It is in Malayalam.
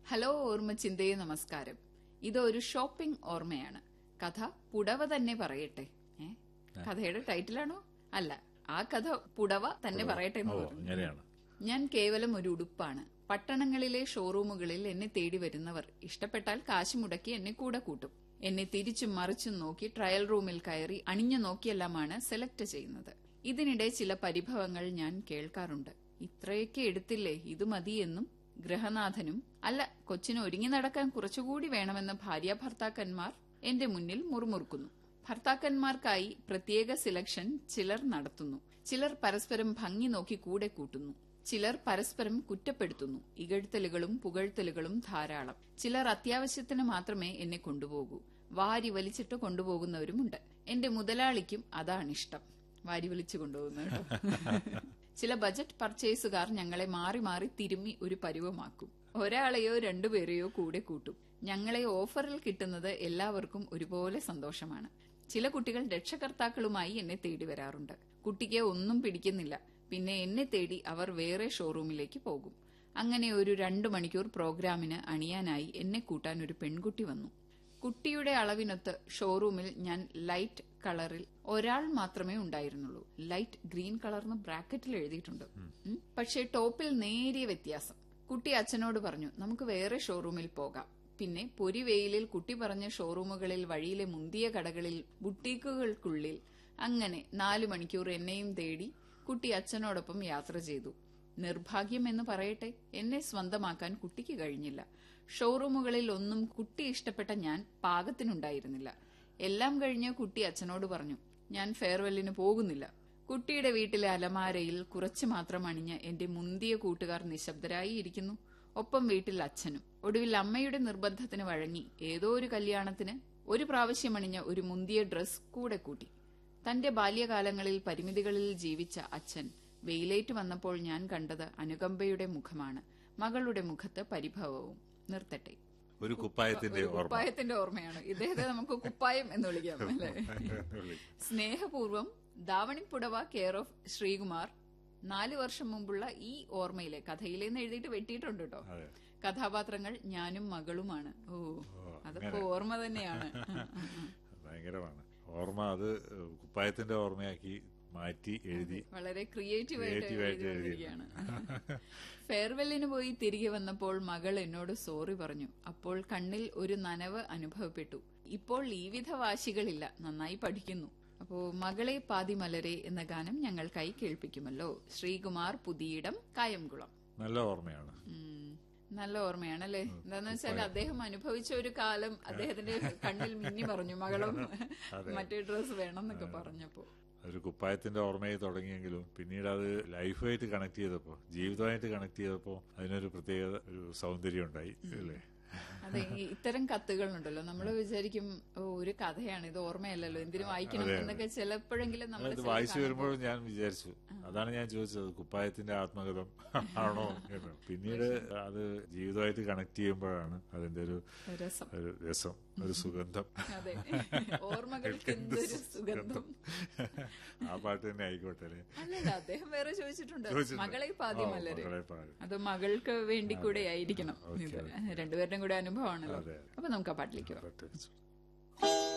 ഹലോ ഓർമ്മചിന്തയെ നമസ്കാരം. ഇതൊരു ഷോപ്പിംഗ് ഓർമ്മയാണ്. കഥ പുടവ തന്നെ പറയട്ടെ. കഥയുടെ ടൈറ്റിലാണോ? അല്ല, ആ കഥ പുടവ തന്നെ പറയട്ടെ എന്ന് പറഞ്ഞു. ഞാൻ കേവലം ഒരു ഉടുപ്പാണ്. പട്ടണങ്ങളിലെ ഷോറൂമുകളിൽ എന്നെ തേടി വരുന്നവർ ഇഷ്ടപ്പെട്ടാൽ കാശ് മുടക്കി എന്നെ കൂടെ കൂട്ടും. എന്നെ തിരിച്ചും മറിച്ചും നോക്കി ട്രയൽ റൂമിൽ കയറി അണിഞ്ഞു നോക്കിയെല്ലാമാണ് സെലക്ട് ചെയ്യുന്നത്. ഇതിനിടെ ചില പരിഭവങ്ങൾ ഞാൻ കേൾക്കാറുണ്ട്. ഇത്രയൊക്കെ എടുത്തില്ലേ, ഇത് മതിയെന്നും. ഗൃഹനാഥനും അല്ല, കൊച്ചിന് ഒരുങ്ങി നടക്കാൻ കുറച്ചുകൂടി വേണമെന്ന് ഭാര്യാഭർത്താക്കന്മാർ എന്റെ മുന്നിൽ മുറുമുറുക്കുന്നു. ഭർത്താക്കന്മാർക്കായി പ്രത്യേക സിലക്ഷൻ ചിലർ നടത്തുന്നു. ചിലർ പരസ്പരം ഭംഗി നോക്കി കൂടെ കൂട്ടുന്നു. ചിലർ പരസ്പരം കുറ്റപ്പെടുത്തുന്നു. ഇകഴ്ത്തലുകളും പുകഴ്ത്തലുകളും ധാരാളം. ചിലർ അത്യാവശ്യത്തിന് മാത്രമേ എന്നെ കൊണ്ടുപോകൂ. വാരി വലിച്ചിട്ട് കൊണ്ടുപോകുന്നവരുമുണ്ട്. എന്റെ മുതലാളിക്കും അതാണിഷ്ടം, വാരി വലിച്ചു കൊണ്ടുപോകുന്നത്. ചില ബജറ്റ് പർച്ചേസുകാർ ഞങ്ങളെ മാറി മാറി തിരുമ്മി ഒരു പരുവമാക്കും. ഒരാളെയോ രണ്ടുപേരെയോ കൂടെ കൂട്ടും. ഞങ്ങളെ ഓഫറിൽ കിട്ടുന്നത് എല്ലാവർക്കും ഒരുപോലെ സന്തോഷമാണ്. ചില കുട്ടികൾ രക്ഷകർത്താക്കളുമായി എന്നെ തേടി വരാറുണ്ട്. കുട്ടിക്ക് ഒന്നും പിടിക്കുന്നില്ല. പിന്നെ എന്നെ തേടി അവർ വേറെ ഷോറൂമിലേക്ക് പോകും. അങ്ങനെ ഒരു 2 മണിക്കൂർ പ്രോഗ്രാമിന് അണിയാനായി എന്നെ കൂട്ടാൻ ഒരു പെൺകുട്ടി വന്നു. കുട്ടിയുടെ അളവിനൊത്ത് ഷോറൂമിൽ ഞാൻ ലൈറ്റ് കളറിൽ ഒരാൾ മാത്രമേ ഉണ്ടായിരുന്നുള്ളൂ. ലൈറ്റ് ഗ്രീൻ കളർന്ന് ബ്രാക്കറ്റിൽ എഴുതിയിട്ടുണ്ട്. പക്ഷേ ടോപ്പിൽ നേരിയ വ്യത്യാസം. കുട്ടി അച്ഛനോട് പറഞ്ഞു, നമുക്ക് വേറെ ഷോറൂമിൽ പോകാം. പിന്നെ പൊരിവെയിലിൽ കുട്ടി പറഞ്ഞ ഷോറൂമുകളിൽ, വഴിയിലെ മുന്തിയ കടകളിൽ, ബുട്ടീക്കുകൾക്കുള്ളിൽ, അങ്ങനെ 4 മണിക്കൂർ എന്നെയും തേടി കുട്ടി അച്ഛനോടൊപ്പം യാത്ര ചെയ്തു. നിർഭാഗ്യം എന്ന് പറയട്ടെ, എന്നെ സ്വന്തമാക്കാൻ കുട്ടിക്ക് കഴിഞ്ഞില്ല. ഷോറൂമുകളിൽ ഒന്നും കുട്ടി ഇഷ്ടപ്പെട്ട ഞാൻ പാകത്തിനുണ്ടായിരുന്നില്ല. എല്ലാം കഴിഞ്ഞ് കുട്ടി അച്ഛനോട് പറഞ്ഞു, ഞാൻ ഫെയർവെല്ലിന് പോകുന്നില്ല. കുട്ടിയുടെ വീട്ടിലെ അലമാരയിൽ കുറച്ചു മാത്രം അണിഞ്ഞ എന്റെ മുന്തിയ കൂട്ടുകാർ നിശബ്ദരായി ഇരിക്കുന്നു. ഒപ്പം വീട്ടിൽ അച്ഛനും. ഒടുവിൽ അമ്മയുടെ നിർബന്ധത്തിന് വഴങ്ങി ഏതോ ഒരു കല്യാണത്തിന് ഒരു പ്രാവശ്യം അണിഞ്ഞ ഒരു മുന്തിയ ഡ്രസ് കൂടെ കൂട്ടി. തന്റെ ബാല്യകാലങ്ങളിൽ പരിമിതികളിൽ ജീവിച്ച അച്ഛൻ വെയിലേറ്റ് വന്നപ്പോൾ ഞാൻ കണ്ടത് അനുകമ്പയുടെ മുഖമാണ്. മകളുടെ മുഖത്ത് പരിഭവവും. നിർത്തട്ടെ. ഒരു കുപ്പായത്തിന്റെ ഓർമ്മയാണ്. ഇദ്ദേഹത്തെ നമുക്ക് കുപ്പായം എന്ന് വിളിക്കാം, അല്ലേ? സ്നേഹപൂർവ്വം ദാവണിപ്പുടവ കെയർ ഓഫ് ശ്രീകുമാർ. 4 വർഷം മുമ്പുള്ള ഈ ഓർമ്മയിലെ കഥയിലേന്ന് എഴുതിയിട്ട് വെട്ടിയിട്ടുണ്ട് കേട്ടോ. കഥാപാത്രങ്ങൾ ഞാനും മകളുമാണ്. അതൊക്കെ ഓർമ്മ തന്നെയാണ്. ഭയങ്കരമാണ് ഓർമ്മ. അത് കുപ്പായത്തിന്റെ ഓർമ്മയാക്കി മാറ്റി എഴുതി വളരെ ക്രിയേറ്റീവായിട്ട് എഴുതിയിരിക്കുകയാണ്. ഫെയർവെല്ലിന് പോയി തിരികെ വന്നപ്പോൾ മകൾ എന്നോട് സോറി പറഞ്ഞു. അപ്പോൾ കണ്ണിൽ ഒരു നനവ് അനുഭവപ്പെട്ടു. ഇപ്പോൾ ഈ വിധ വാശികളില്ല, നന്നായി പഠിക്കുന്നു. അപ്പോ മകളെ പാതി മലരെ എന്ന ഗാനം ഞങ്ങൾക്കായി കേൾപ്പിക്കുമല്ലോ. ശ്രീകുമാർ, പുതിയിടം, കായംകുളം. നല്ല ഓർമ്മയാണ്. നല്ല ഓർമ്മയാണല്ലേ. എന്താന്ന് വെച്ചാൽ അദ്ദേഹം അനുഭവിച്ച ഒരു കാലം അദ്ദേഹത്തിന്റെ കണ്ണിൽ മിന്നി പറഞ്ഞു. മകളും മറ്റേ ഡ്രസ് വേണം എന്നൊക്കെ പറഞ്ഞപ്പോ ഒരു കുപ്പായത്തിന്റെ ഓർമ്മയിൽ തുടങ്ങിയെങ്കിലും പിന്നീട് അത് ലൈഫായിട്ട് കണക്ട് ചെയ്തപ്പോ, ജീവിതമായിട്ട് കണക്ട് ചെയ്തപ്പോ അതിനൊരു പ്രത്യേക ഒരു സൗന്ദര്യം ഉണ്ടായി, അല്ലേ? അതെ, ഇത്തരം കത്തുകളുണ്ടല്ലോ, നമ്മൾ വിചാരിക്കും ഒരു കഥയാണ്, ഇത് ഓർമ്മയല്ലല്ലോ, എന്തിനു വായിക്കണം എന്നൊക്കെ ചിലപ്പോഴെങ്കിലും നമ്മൾ വായിച്ചു വരുമ്പോഴും ഞാൻ വിചാരിച്ചു. അതാണ് ഞാൻ ചോദിച്ചത്, കുപ്പായത്തിന്റെ ആത്മകഥം ആണോ എന്ന്. പിന്നീട് അത് ജീവിതമായിട്ട് കണക്ട് ചെയ്യുമ്പോഴാണ് അതിന്റെ ഒരു രസം, ഒരു സുഗന്ധം. അതെ, ഓർമ്മകൾക്ക് എന്തൊരു സുഗന്ധം. ആ പാട്ട് തന്നെ ആയിക്കോട്ടെ. അല്ലല്ല, അദ്ദേഹം വേറെ ചോദിച്ചിട്ടുണ്ട്, മകളെ പാതി മലരെ. അത് മകൾക്ക് വേണ്ടി കൂടെ ആയിരിക്കണം. രണ്ടുപേരുടെയും കൂടെ അനുഭവമാണല്ലോ. അപ്പൊ നമുക്ക് ആ പാട്ടിലേക്ക് പോകാം.